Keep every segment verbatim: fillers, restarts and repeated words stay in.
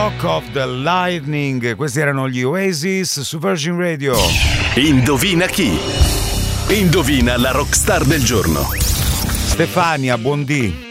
Rock of the Lightning, questi erano gli Oasis su Virgin Radio. Indovina chi? Indovina la rockstar del giorno. Stefania, buondì.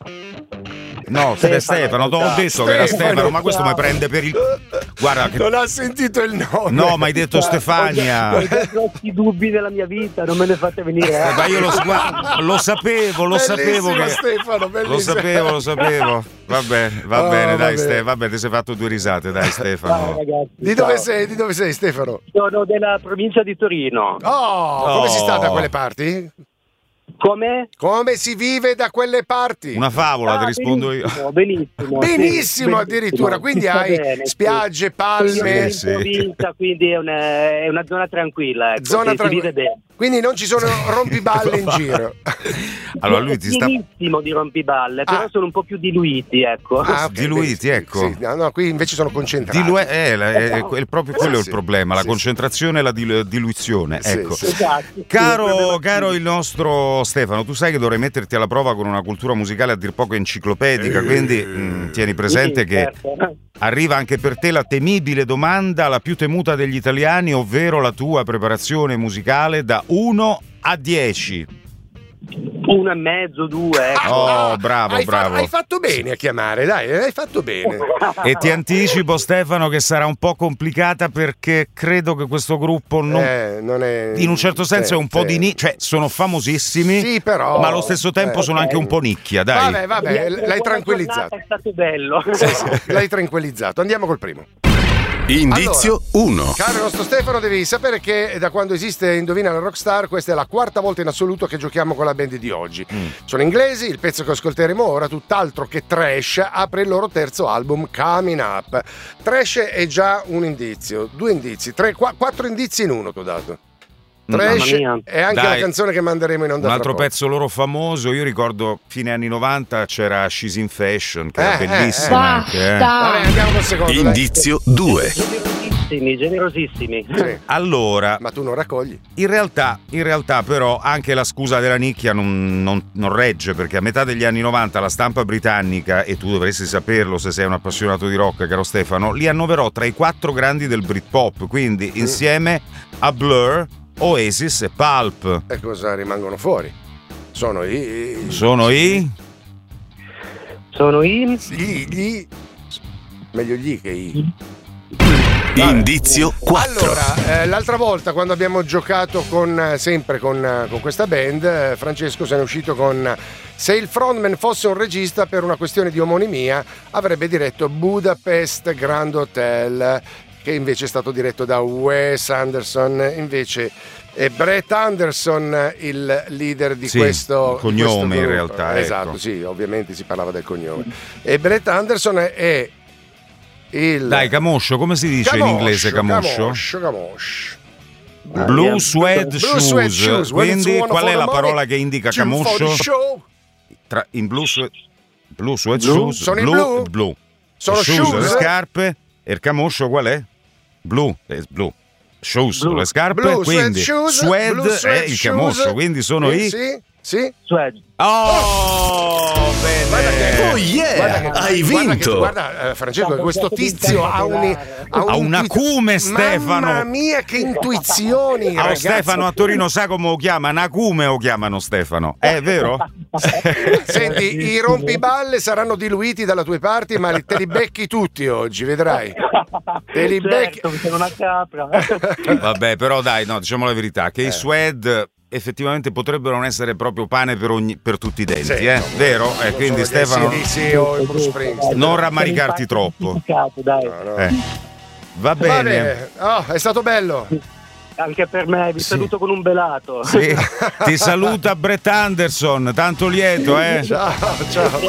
No, Stefano, Stefano, ho detto Stefano, che era Stefano, ma questo mi prende per il... Guarda che... Non ha sentito il nome. No, ma hai detto Stefania. Ho troppi dubbi nella mia vita, non me ne fate venire. Eh. Ma io lo, lo sapevo, lo bellissimo, sapevo che... Stefano, bellissimo. Lo sapevo, lo sapevo. Va bene, va oh, bene, va dai bene. Stefano, vabbè, ti sei fatto due risate, dai Stefano. Ciao, ragazzi, Di ciao. dove sei? Di dove sei, Stefano? Sono della provincia di Torino. Oh, come Oh. si sta da quelle parti? Come? Come si vive da quelle parti? Una favola, Ah, ti rispondo benissimo, io. Benissimo, Benissimo, sì, addirittura, benissimo. quindi Si sta hai bene, spiagge, sì. palme. Io sono Sì. in provincia, quindi è una, è una zona tranquilla, ecco, Zona si, si tranquilla. vive bene. Quindi non ci sono rompiballe in giro. Allora lui ti sta... Pienissimo di rompiballe, però Ah. sono un po' più diluiti, ecco. Ah, ok, Diluiti, bene. ecco. Sì, no, no, qui invece sono concentrati. Dilue- eh, la- è, è quel- proprio quello è il Sì, problema, la sì, concentrazione e la dilu- diluizione. Sì, Ecco. sì. Esatto, sì, Caro, proprio caro così. il nostro Stefano, tu sai che dovrei metterti alla prova con una cultura musicale a dir poco enciclopedica, quindi mh, tieni presente Sì, che certo. arriva anche per te la temibile domanda, la più temuta degli italiani, ovvero la tua preparazione musicale da uno a dieci. Uno e mezzo, due, ecco. Oh, bravo, hai fa- bravo. hai fatto bene a chiamare, dai, hai fatto bene. E ti anticipo, Stefano, che sarà un po' complicata perché credo che questo gruppo non... Eh, non è... in un certo senso sì, è un po' sì. di ni- cioè sono famosissimi, Sì, però... ma allo stesso tempo Eh, sono ok. anche un po' nicchia, dai. Vabbè, vabbè, Buona l'hai giornata, tranquillizzato. È stato bello. Sì, sì, l'hai tranquillizzato. Andiamo col primo. Indizio uno. Caro nostro Stefano, devi sapere che da quando esiste Indovina la Rockstar, questa è la quarta volta in assoluto che giochiamo con la band di oggi. Mm. Sono inglesi, il pezzo che ascolteremo ora, tutt'altro che trash, apre il loro terzo album Coming Up. Trash è già un indizio, due indizi, tre, qua- quattro indizi in uno ti ho dato. Trash Mamma mia. è anche Dai. la canzone che manderemo in onda. Un fra altro poco. pezzo loro famoso, io ricordo fine anni novanta c'era She's in Fashion, che era Eh, eh, bellissima eh. anche, eh. Vabbè, andiamo col secondo. dai. Indizio due. Generosissimi, generosissimi. Sì. Allora, Ma tu non raccogli? in realtà, in realtà però anche la scusa della nicchia non, non- non regge, perché a metà degli anni novanta la stampa britannica, e tu dovresti saperlo se sei un appassionato di rock, caro Stefano, li annoverò tra i quattro grandi del Britpop, quindi insieme a Blur, Oasis e Pulp. E cosa rimangono fuori? Sono i... Sono i... Sono in... Gli, gli... Meglio gli che i... Indizio quattro. Allora, eh, l'altra volta quando abbiamo giocato con eh, sempre con, eh, con questa band, eh, Francesco se ne è uscito con eh, se il frontman fosse un regista per una questione di omonimia avrebbe diretto Budapest Grand Hotel, che invece è stato diretto da Wes Anderson, invece è Brett Anderson il leader di Sì, questo il cognome di questo in gruppo. realtà, esatto, ecco. sì, ovviamente si parlava del cognome. E Brett Anderson è il Dai, camoscio, come si dice in inglese camoscio? Camoscio, camoscio. Blue suede Blue shoes, suede shoes. When it's quindi one qual for è the la money, parola che indica two for the camoscio? show. Tra- in blue suede, blue suede Blu? shoes, Sono i blu, blu? Sono Le shoes, le eh? scarpe, e il camoscio qual è? Blu, è blu. Shoes, Blu. le scarpe, Blue quindi suede shoes, suede blue è suede il shoes. camoscio, quindi sono Sì, i... Sì, sì. Swag. Oh, Guarda che- bene! Oh yeah, Guarda che- hai guarda vinto. che- Guarda, eh, Francesco, che questo tizio ha un, ha Ha un acume, Stefano. Mamma mia, che intuizioni, Ah, ragazzi. Stefano a Torino sa come lo chiama? Nacume lo chiamano Stefano, è vero? Senti, i rompiballe saranno diluiti dalle tue parti, ma li- te li becchi tutti oggi, vedrai. Te li becchi. Certo, sono una capra. Vabbè, però dai, no, diciamo la verità, che Eh. i suede effettivamente potrebbero non essere proprio pane per, ogni, per tutti i denti, Sì, eh? no, Vero? non Eh, quindi sono dei Stefano, C D C o il Bruce Springsteen. non rammaricarti troppo. Dai. No, no. Eh. Va Va bene. bene. Oh, è stato bello. Anche per me, vi Sì. saluto con un belato. Sì. Ti saluta Brett Anderson, tanto lieto, eh? Ciao, ciao.